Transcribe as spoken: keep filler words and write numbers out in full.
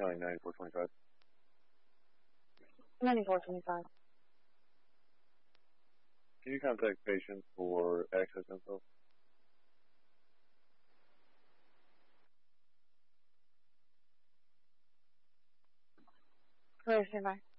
County ninety-four twenty-five. ninety-four twenty-five. Can you contact patient for access info? Clear, stand by.